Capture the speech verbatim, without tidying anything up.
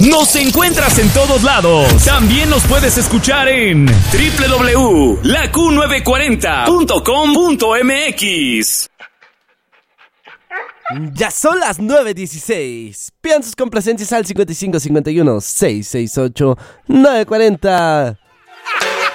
Nos encuentras en todos lados. También nos puedes escuchar en doble u doble u doble u punto la q novecientos cuarenta punto com punto m x. Ya son las nueve dieciséis. Pidan sus complacencias al cincuenta y cinco cincuenta y uno seiscientos sesenta y ocho novecientos cuarenta.